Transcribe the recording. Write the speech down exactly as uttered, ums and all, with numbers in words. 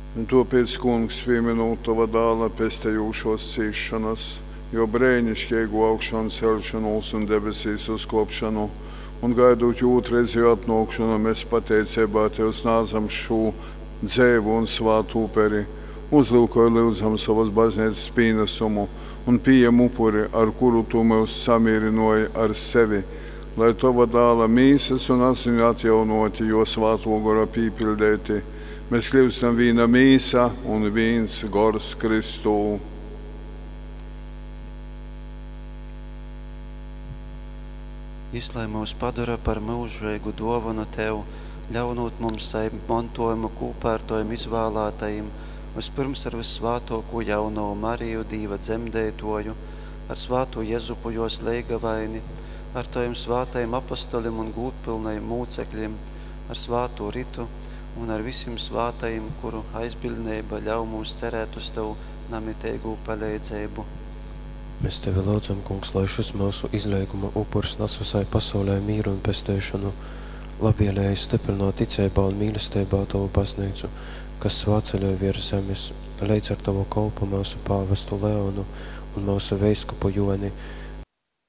Un tāpēc, kungs, pieminot tava dēla pestējošos ciešanas, jo brēnišķīgu augšanu celšanos un debesīs uzkopšanu, un gaidot jūtreizēju atnākšanu, mēs pateicībā tev sniedzam šo dzēvu un svātu uperi, uzlūkoju lūdzam savas baznīcas pienesumu un pieejam upuri, ar kuru tu mūs samierinoji ar sevi, lai tava dēla mīsas un asiņu atjaunoti, jo svāto gara pīpildēti. Mēs kļūstam viena mīsa un viens gars Kristū. Izlai mūs padara par mūžīgu dāvanu tev, ļaunot mums savu mantojumu kūpērtojam izvēlētajiem, vispirms ar visvātoku jauno Mariju, Dīva dzemdētoju, ar svātu Jezupu jos leigavaini, ar tojiem svātajiem apostolim un gūtpilnajiem mūcekļiem, ar svātu ritu un ar visiem svātajiem, kuru aizbildnība ļauj mums cerēt uz tev namitēgu palīdzību. Mēs tevi lūdzam, kungs, lai šis mūsu izlieguma upurs nes visai pasaulē mīru un pestēšanu, labvēlēji stiprināt ticībā un mīlestībā tavu baznīcu, kas svāceļoja virs zemes, leidz ar tavu kalpu mūsu pāvestu Leonu un mūsu veiskupu Joni,